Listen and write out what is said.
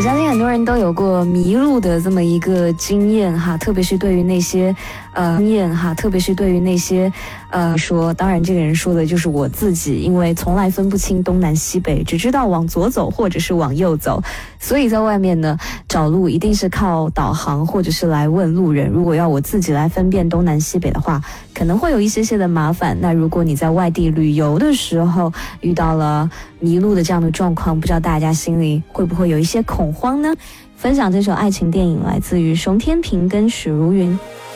我相信很多人都有过迷路的这么一个经验哈，特别是对于那些说，当然这个人说的就是我自己，因为从来分不清东南西北，只知道往左走或者是往右走，所以在外面呢找路一定是靠导航或者是来问路人。如果要我自己来分辨东南西北的话，可能会有一些的麻烦。那如果你在外地旅游的时候遇到了迷路的这样的状况，不知道大家心里会不会有一些恐慌呢？分享这首爱情电影来自于熊天平跟许茹芸。